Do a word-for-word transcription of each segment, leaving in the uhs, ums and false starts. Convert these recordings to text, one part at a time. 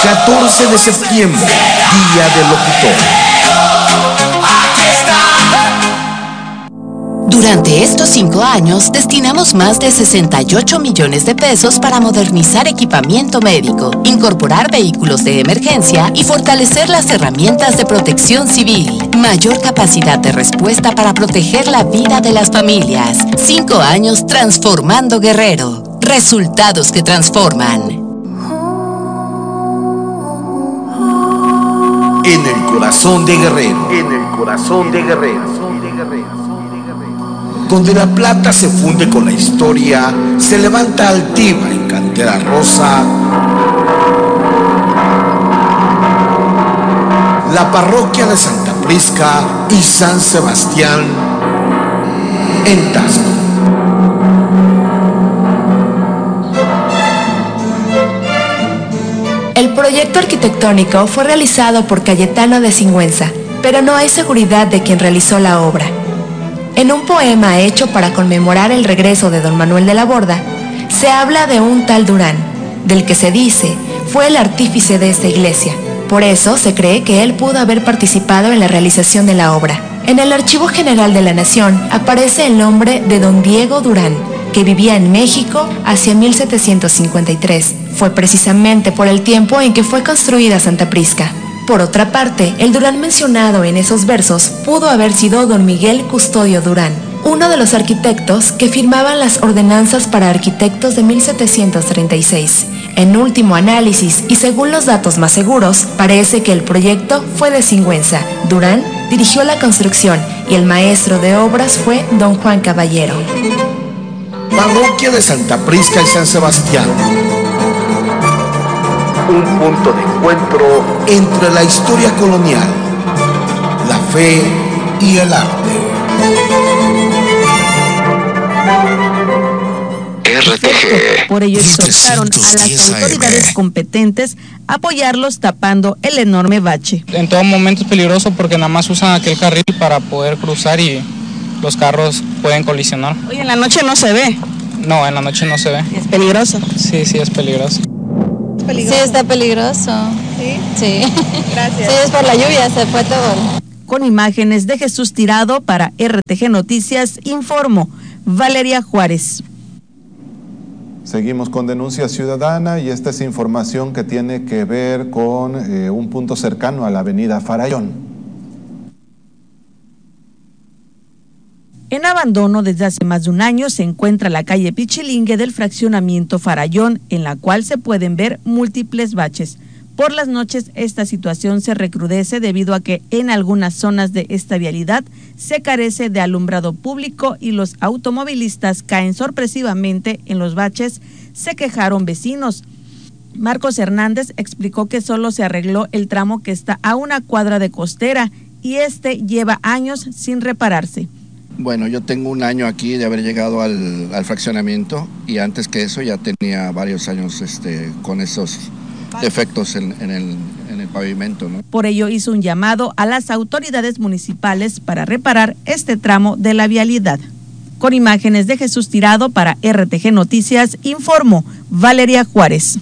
catorce de septiembre, Día del Locutor. Durante estos cinco años, destinamos más de sesenta y ocho millones de pesos para modernizar equipamiento médico, incorporar vehículos de emergencia y fortalecer las herramientas de protección civil. Mayor capacidad de respuesta para proteger la vida de las familias. Cinco años transformando Guerrero. Resultados que transforman. En el corazón de Guerrero. En el corazón de Guerrero. Donde la plata se funde con la historia, se levanta altiva en cantera rosa la parroquia de Santa Prisca y San Sebastián en Taxco. El proyecto arquitectónico fue realizado por Cayetano de Sigüenza, pero no hay seguridad de quien realizó la obra. En un poema hecho para conmemorar el regreso de don Manuel de la Borda, se habla de un tal Durán, del que se dice fue el artífice de esta iglesia. Por eso se cree que él pudo haber participado en la realización de la obra. En el Archivo General de la Nación aparece el nombre de don Diego Durán, que vivía en México hacia mil setecientos cincuenta y tres. Fue precisamente por el tiempo en que fue construida Santa Prisca. Por otra parte, el Durán mencionado en esos versos pudo haber sido don Miguel Custodio Durán, uno de los arquitectos que firmaban las ordenanzas para arquitectos de mil setecientos treinta y seis. En último análisis, y según los datos más seguros, parece que el proyecto fue de Sigüenza. Durán dirigió la construcción y el maestro de obras fue don Juan Caballero. Parroquia de Santa Prisca y San Sebastián. Un punto de encuentro entre la historia colonial, la fe y el arte. R T G. Por ello exhortaron a las autoridades competentes a apoyarlos tapando el enorme bache. En todo momento es peligroso porque nada más usan aquel carril para poder cruzar y los carros pueden colisionar. Oye, en la noche no se ve. No, en la noche no se ve. ¿Es peligroso? Sí, sí, es peligroso. ¿Peligroso? Sí, está peligroso. ¿Sí? Sí. Gracias. Sí, es por la lluvia, se fue todo. Con imágenes de Jesús Tirado para R T G Noticias, informó Valeria Juárez. Seguimos con denuncia ciudadana y esta es información que tiene que ver con eh, un punto cercano a la avenida Farallón. En abandono desde hace más de un año se encuentra la calle Pichilingue del fraccionamiento Farallón, en la cual se pueden ver múltiples baches. Por las noches esta situación se recrudece debido a que en algunas zonas de esta vialidad se carece de alumbrado público y los automovilistas caen sorpresivamente en los baches, se quejaron vecinos. Marcos Hernández explicó que solo se arregló el tramo que está a una cuadra de costera y este lleva años sin repararse. Bueno, yo tengo un año aquí de haber llegado al, al fraccionamiento y antes que eso ya tenía varios años este, con esos defectos en, en, el, en el pavimento, ¿no? Por ello hizo un llamado a las autoridades municipales para reparar este tramo de la vialidad. Con imágenes de Jesús Tirado para R T G Noticias, informó Valeria Juárez.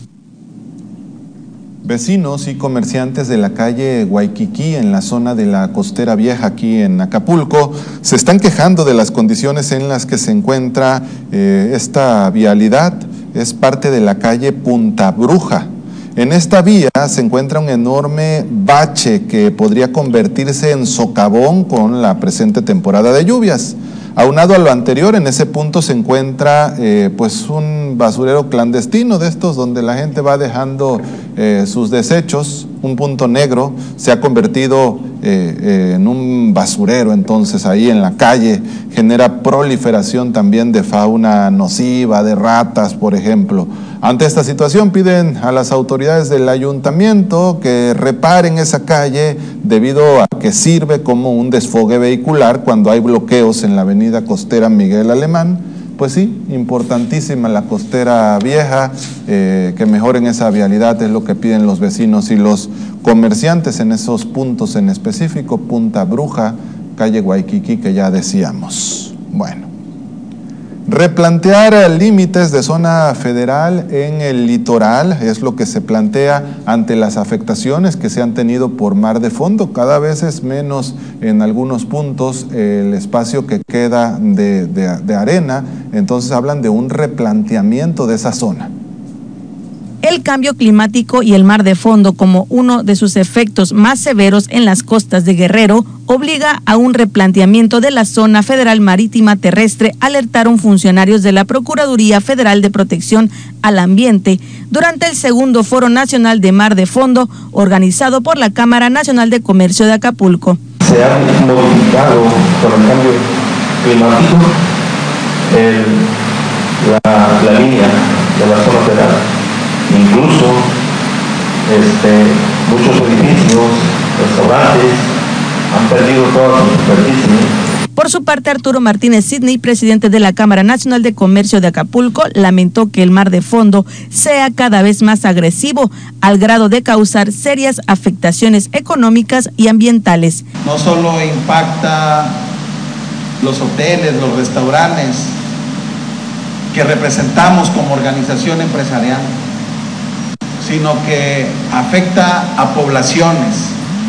Vecinos y comerciantes de la calle Waikiki en la zona de la Costera Vieja aquí en Acapulco se están quejando de las condiciones en las que se encuentra eh, esta vialidad. Es parte de la calle Punta Bruja. En esta vía se encuentra un enorme bache que podría convertirse en socavón con la presente temporada de lluvias. Aunado a lo anterior, en ese punto se encuentra eh, pues un basurero clandestino de estos donde la gente va dejando eh, sus desechos. Un punto negro se ha convertido eh, eh, en un basurero, entonces ahí en la calle genera proliferación también de fauna nociva, de ratas, por ejemplo. Ante esta situación piden a las autoridades del ayuntamiento que reparen esa calle debido a que sirve como un desfogue vehicular cuando hay bloqueos en la avenida costera Miguel Alemán. Pues sí, importantísima la Costera Vieja, eh, que mejoren esa vialidad es lo que piden los vecinos y los comerciantes en esos puntos en específico, Punta Bruja, calle Waikiki que ya decíamos. Bueno. Replantear límites de zona federal en el litoral es lo que se plantea ante las afectaciones que se han tenido por mar de fondo. Cada vez es menos en algunos puntos el espacio que queda de, de, de arena, entonces hablan de un replanteamiento de esa zona. El cambio climático y el mar de fondo como uno de sus efectos más severos en las costas de Guerrero obliga a un replanteamiento de la zona federal marítima terrestre, alertaron funcionarios de la Procuraduría Federal de Protección al Ambiente durante el segundo Foro Nacional de Mar de Fondo organizado por la Cámara Nacional de Comercio de Acapulco. Se ha modificado por el cambio climático el, la, la línea de la zona federal. Incluso este, muchos edificios, restaurantes han perdido toda su superficie. Por su parte, Arturo Martínez Sidney, presidente de la Cámara Nacional de Comercio de Acapulco, lamentó que el mar de fondo sea cada vez más agresivo al grado de causar serias afectaciones económicas y ambientales. No solo impacta los hoteles, los restaurantes que representamos como organización empresarial, sino que afecta a poblaciones,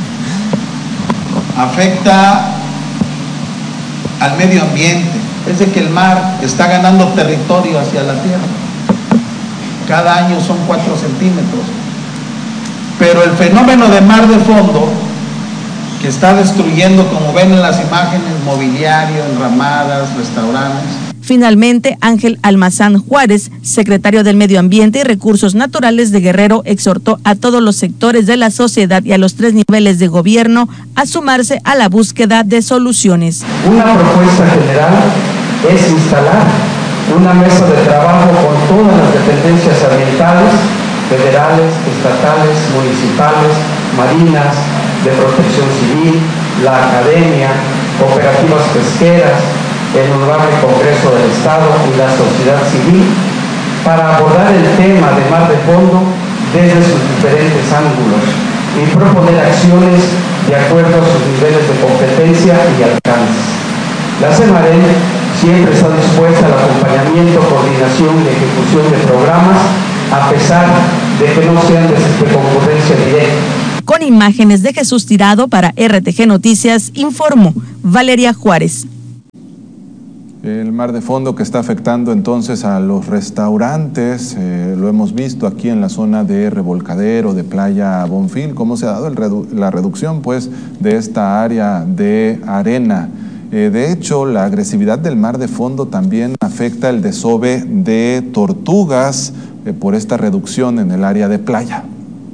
afecta al medio ambiente. Es de que el mar está ganando territorio hacia la tierra. Cada año son cuatro centímetros. Pero el fenómeno de mar de fondo, que está destruyendo, como ven en las imágenes, mobiliario, enramadas, restaurantes. Finalmente, Ángel Almazán Juárez, secretario del Medio Ambiente y Recursos Naturales de Guerrero, exhortó a todos los sectores de la sociedad y a los tres niveles de gobierno a sumarse a la búsqueda de soluciones. Una propuesta general es instalar una mesa de trabajo con todas las dependencias ambientales, federales, estatales, municipales, marinas, de protección civil, la academia, cooperativas pesqueras, el Honorable Congreso del Estado y la sociedad civil para abordar el tema de mar de fondo desde sus diferentes ángulos y proponer acciones de acuerdo a sus niveles de competencia y alcance. La Semarén siempre está dispuesta al acompañamiento, coordinación y ejecución de programas a pesar de que no sean de, de concurrencia directa. Con imágenes de Jesús Tirado para R T G Noticias, informó Valeria Juárez. El mar de fondo que está afectando entonces a los restaurantes, eh, lo hemos visto aquí en la zona de Revolcadero, de Playa Bonfil, cómo se ha dado el redu la reducción pues de esta área de arena. Eh, de hecho, la agresividad del mar de fondo también afecta el desove de tortugas eh, por esta reducción en el área de playa.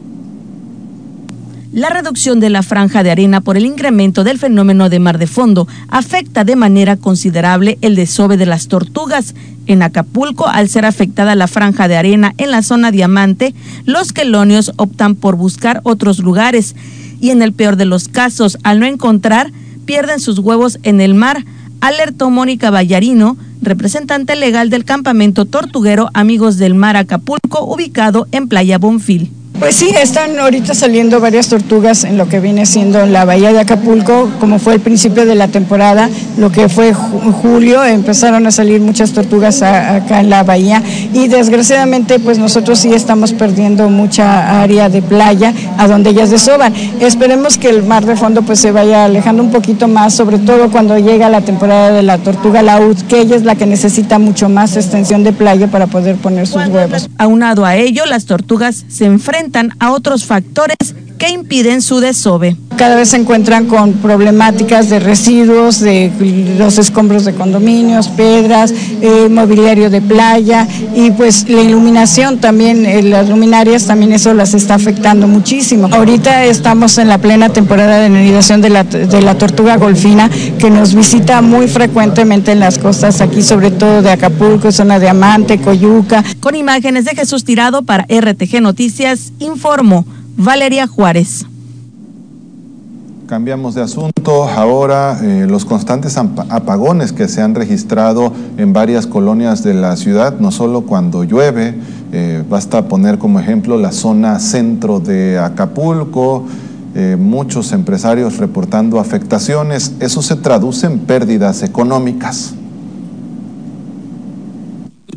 La reducción de la franja de arena por el incremento del fenómeno de mar de fondo afecta de manera considerable el desove de las tortugas. En Acapulco, al ser afectada la franja de arena en la zona Diamante, los quelonios optan por buscar otros lugares y en el peor de los casos, al no encontrar, pierden sus huevos en el mar, alertó Mónica Vallarino, representante legal del campamento tortuguero Amigos del Mar Acapulco, ubicado en Playa Bonfil. Pues sí, están ahorita saliendo varias tortugas en lo que viene siendo la bahía de Acapulco, como fue el principio de la temporada, lo que fue julio, empezaron a salir muchas tortugas a, acá en la bahía y desgraciadamente pues nosotros sí estamos perdiendo mucha área de playa a donde ellas desovan. Esperemos que el mar de fondo pues se vaya alejando un poquito más, sobre todo cuando llega la temporada de la tortuga laúd, que ella es la que necesita mucho más extensión de playa para poder poner sus huevos. Aunado a ello, las tortugas se enfrentan a otros factores que impiden su desove. Cada vez se encuentran con problemáticas de residuos, de los escombros de condominios, piedras, eh, mobiliario de playa y pues la iluminación también, eh, las luminarias también eso las está afectando muchísimo. Ahorita estamos en la plena temporada de nidificación de la, de la tortuga golfina que nos visita muy frecuentemente en las costas aquí, sobre todo de Acapulco, zona Diamante, Coyuca. Con imágenes de Jesús Tirado para R T G Noticias, informó Valeria Juárez. Cambiamos de asunto. Ahora, eh, los constantes apagones que se han registrado en varias colonias de la ciudad, no solo cuando llueve, eh, basta poner como ejemplo la zona centro de Acapulco, eh, muchos empresarios reportando afectaciones. Eso se traduce en pérdidas económicas.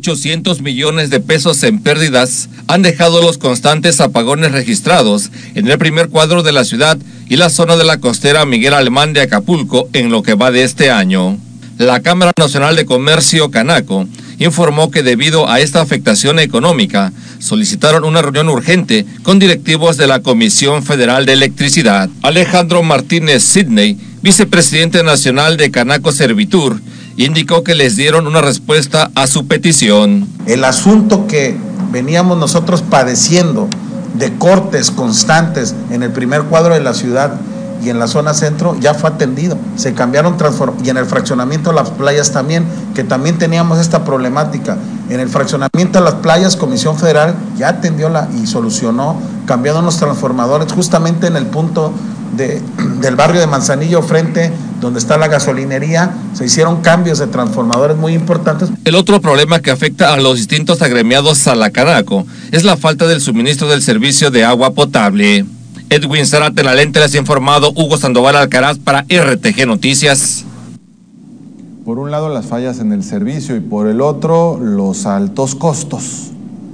ochocientos millones de pesos en pérdidas han dejado los constantes apagones registrados en el primer cuadro de la ciudad y la zona de la costera Miguel Alemán de Acapulco en lo que va de este año. La Cámara Nacional de Comercio, Canaco, informó que debido a esta afectación económica, solicitaron una reunión urgente con directivos de la Comisión Federal de Electricidad. Alejandro Martínez Sidney, vicepresidente nacional de Canaco Servitur, indicó que les dieron una respuesta a su petición. El asunto que veníamos nosotros padeciendo de cortes constantes en el primer cuadro de la ciudad y en la zona centro ya fue atendido. Se cambiaron transform- y en el fraccionamiento de las playas también, que también teníamos esta problemática. En el fraccionamiento de las playas, Comisión Federal ya atendió la y solucionó, cambiando los transformadores justamente en el punto de, del barrio de Manzanillo frente donde está la gasolinería, se hicieron cambios de transformadores muy importantes. El otro problema que afecta a los distintos agremiados a la Canaco es la falta del suministro del servicio de agua potable. Edwin Zárate en la lente, les ha informado Hugo Sandoval Alcaraz para R T G Noticias. Por un lado las fallas en el servicio y por el otro los altos costos.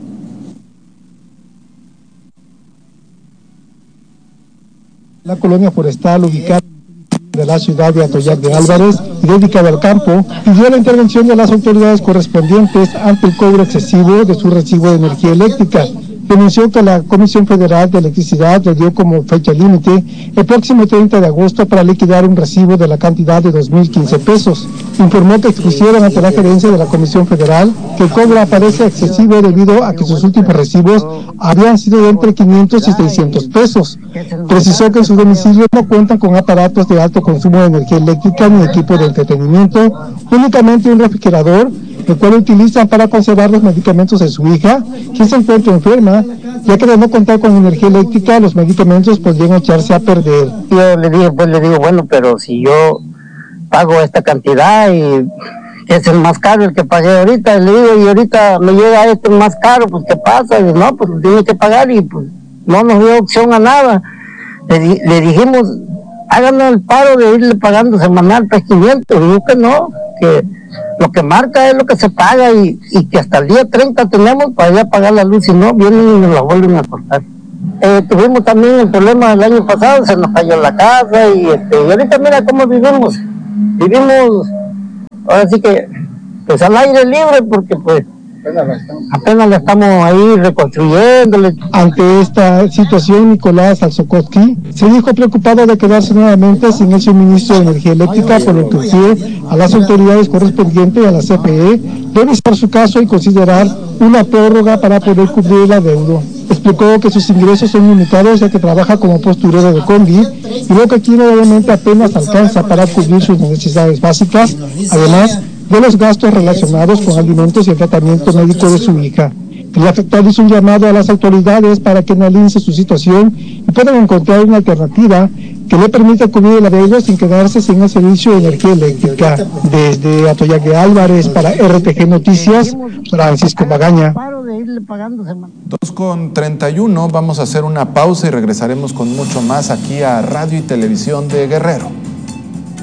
La colonia forestal ubicada de la ciudad de Atoyac de Álvarez y dedicada al campo, pidió la intervención de las autoridades correspondientes ante el cobro excesivo de su recibo de energía eléctrica. Denunció que la Comisión Federal de Electricidad le dio como fecha límite el próximo treinta de agosto para liquidar un recibo de la cantidad de dos mil quince pesos. Informó que expusieron ante la gerencia de la Comisión Federal que el cobro aparece excesivo debido a que sus últimos recibos habían sido de entre quinientos y seiscientos pesos. Precisó que en su domicilio no cuentan con aparatos de alto consumo de energía eléctrica ni equipo de entretenimiento, únicamente un refrigerador, el cual utilizan para conservar los medicamentos de su hija, quien se encuentra enferma, ya que de no contar con energía eléctrica, los medicamentos podrían echarse a perder. Yo le dije, pues le digo, bueno, pero si yo pago esta cantidad y es el más caro el que pagué ahorita, le digo, y ahorita me llega este más caro, pues ¿qué pasa? Y no, pues tiene que pagar y pues no nos dio opción a nada. Le, di, le dijimos, háganos el paro de irle pagando semanal tres quinientos, y dijo que no, que lo que marca es lo que se paga y, y que hasta el día treinta tenemos para ir a pagar la luz, y no, vienen y nos la vuelven a cortar. Eh, tuvimos también el problema del año pasado, se nos cayó la casa y, este, y ahorita mira cómo vivimos, vivimos, ahora sí que, pues al aire libre, porque pues apenas la estamos ahí reconstruyéndole. Ante esta situación, Nicolás Alzokoski se dijo preocupado de quedarse nuevamente sin el suministro de energía eléctrica, por lo que urgió a las autoridades correspondientes y a la C F E revisar su caso y considerar una prórroga para poder cubrir el adeudo. Explicó que sus ingresos son limitados ya que trabaja como posturero de combi y lo que tiene obviamente apenas alcanza para cubrir sus necesidades básicas, además de los gastos relacionados con alimentos y el tratamiento médico de su hija. El afectado hizo un llamado a las autoridades para que analicen su situación y puedan encontrar una alternativa que le permita cubrir el adeudo sin quedarse sin el servicio de energía eléctrica. Desde Atoyac de Álvarez para R T G Noticias, Francisco Magaña. dos con treinta y uno, vamos a hacer una pausa y regresaremos con mucho más aquí a Radio y Televisión de Guerrero.